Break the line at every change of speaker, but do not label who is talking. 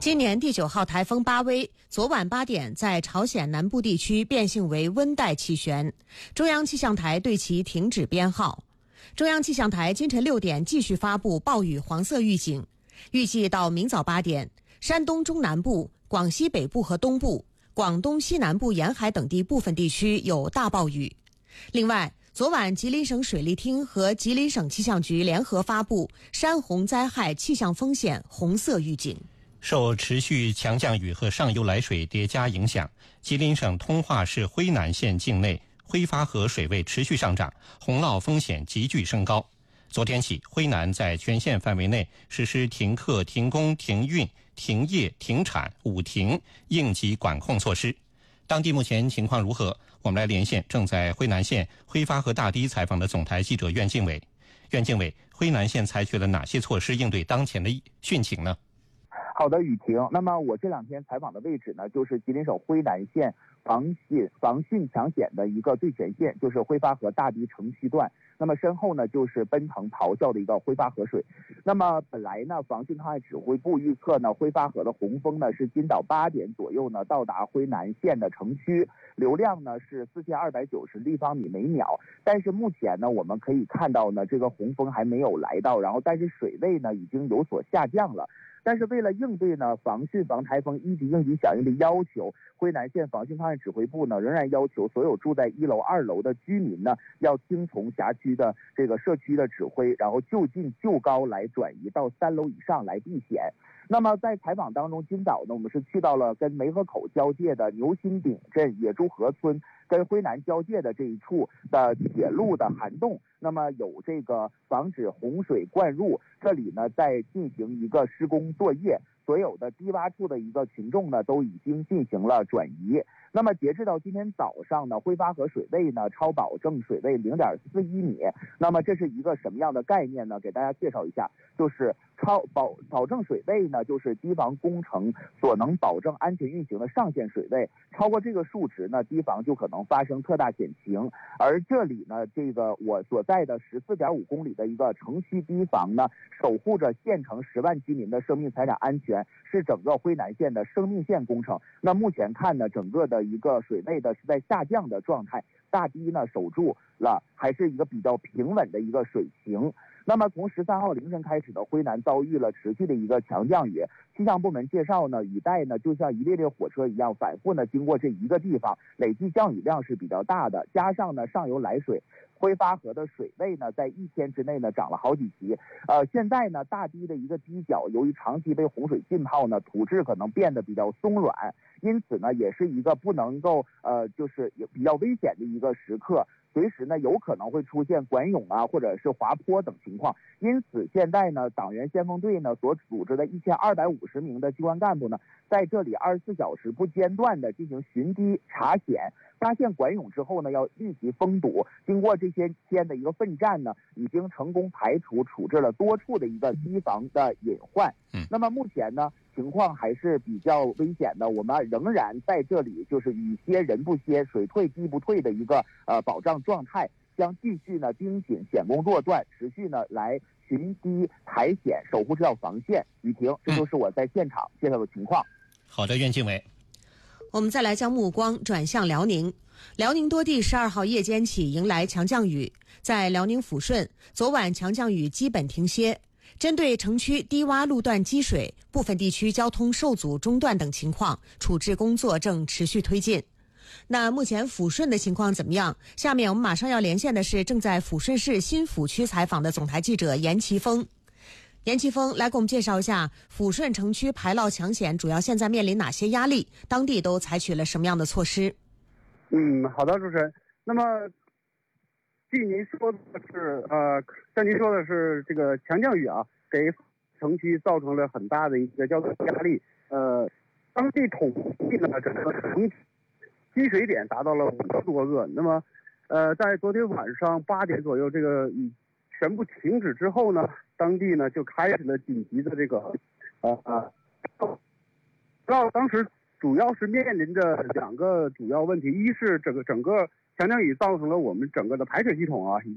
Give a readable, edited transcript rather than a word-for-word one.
今年第9号台风巴威昨晚8点在朝鲜南部地区变性为温带气旋，中央气象台对其停止编号。中央气象台今晨6点继续发布暴雨黄色预警，预计到明早8点，山东中南部、广西北部和东部、广东西南部沿海等地部分地区有大暴雨。另外，昨晚吉林省水利厅和吉林省气象局联合发布山洪灾害气象风险红色预警。
受持续强降雨和上游来水叠加影响，吉林省通化市辉南县境内辉发河水位持续上涨，洪涝风险急剧升高。昨天起，辉南在全县范围内实施停课、停工、停运、停业、停产5停应急管控措施。当地目前情况如何？我们来连线正在辉南县辉发河大堤采访的总台记者苑敬伟。苑敬伟，辉南县采取了哪些措施应对当前的汛情呢？
好的，雨婷。那么我这2天采访的位置呢，就是吉林省辉南县防汛抢险的一个最前线，就是辉发河大堤城区段。那么身后呢，就是奔腾咆哮的一个辉发河水。那么本来呢，防汛抗旱指挥部预测呢，辉发河的洪峰呢是今早8点左右呢到达辉南县的城区，流量呢是4290立方米每秒。但是目前呢，我们可以看到呢，这个洪峰还没有来到，但是水位呢已经有所下降了。但是为了应对呢防汛防台风1级应急响应的要求，辉南县防汛抗旱指挥部呢仍然要求所有住在1楼、2楼的居民呢要听从辖区的这个社区的指挥，然后就近就高来转移到3楼以上来避险。那么在采访当中，今早呢我们是去到了跟梅河口交界的牛心顶镇野猪河村跟辉南交界的这一处的铁路的涵洞，那么有这个防止洪水灌入，这里呢在进行一个施工作业，所有的低洼处的一个群众呢都已经进行了转移。那么截至到今天早上呢，辉发河水位呢超保证水位0.41米。那么这是一个什么样的概念呢？给大家介绍一下，就是保证水位呢，就是堤防工程所能保证安全运行的上限水位，超过这个数值呢，堤防就可能发生特大险情。而这里呢，这个我所在的14.5公里的一个城区堤防呢，守护着县城10万居民的生命财产安全，是整个辉南县的生命线工程。那目前看呢，整个的一个水位的是在下降的状态，大堤呢守住了，还是一个比较平稳的一个水情。那么从13号凌晨开始的辉南遭遇了持续的一个强降雨，气象部门介绍呢，雨带呢就像一列列火车一样反复呢经过这一个地方，累计降雨量是比较大的，加上呢上游来水，辉发河的水位呢在1天之内呢涨了好几级。现在呢大堤的一个堤角由于长期被洪水浸泡呢，土质可能变得比较松软，因此呢也是一个不能够就是比较危险的一个时刻。随时呢有可能会出现管涌啊，或者是滑坡等情况。因此现在呢党员先锋队呢所组织的1250名的机关干部呢，在这里24小时不间断的进行巡堤查险，发现管涌之后呢要立即封堵。经过这些天的一个奋战呢，已经成功排除处置了多处的一个堤防的隐患。那么目前呢情况还是比较危险的，我们仍然在这里就是雨歇人不歇，水退堤不退的一个保障状态，将继续呢盯紧险工作段，持续呢来巡堤排险，守护这条防线。雨婷，这就是我在现场介绍的情况。
好的，苑敬伟。
我们再来将目光转向辽宁。辽宁多地12号夜间起迎来强降雨，在辽宁抚顺，昨晚强降雨基本停歇。针对城区低洼路段积水、部分地区交通受阻中断等情况，处置工作正持续推进。那目前抚顺的情况怎么样？下面我们马上要连线的是正在抚顺市新抚区采访的总台记者严奇峰。严奇峰来给我们介绍一下抚顺城区排涝抢险主要现在面临哪些压力，当地都采取了什么样的措施？
好的，主持人。那么据您说的是像您说的是这个强降雨啊，给城区造成了很大的一个交通压力。当地统计呢，整个城积水点达到了50多个。那么在昨天晚上8点左右，这个雨全部停止之后呢，当地呢就开始了紧急的这个当时主要是面临着2个主要问题，一是整个强降雨造成了我们整个的排水系统啊